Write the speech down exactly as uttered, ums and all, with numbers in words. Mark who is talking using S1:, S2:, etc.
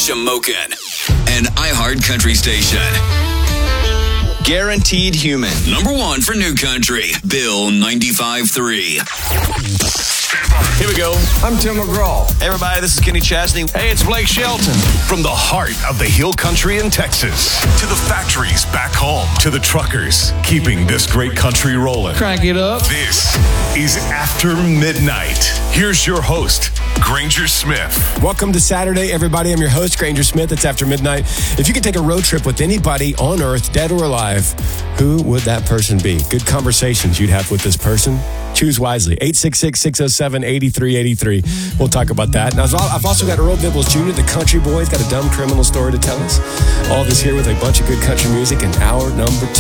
S1: Shamokin, an iHeart Country station. Guaranteed Human. Number one for New Country. Bill ninety-five point three.
S2: Here we go.
S3: I'm Tim McGraw.
S2: Hey, everybody, this is Kenny Chesney.
S3: Hey, it's Blake Shelton.
S4: From the heart of the Hill Country in Texas to the factories back home to the truckers keeping this great country rolling.
S3: Crank it up.
S4: This is After Midnight. Here's your host, Granger Smith.
S5: Welcome to Saturday, everybody. I'm your host, Granger Smith. It's After Midnight. If you could take a road trip with anybody on earth, dead or alive, who would that person be? Good conversations you'd have with this person. Choose wisely. eight six six, six oh seven, eight three eight three. We'll talk about that. Now, I've also got Earl Bibbles Junior, the country boy. He's got a dumb criminal story to tell us. All this here with a bunch of good country music in hour number two.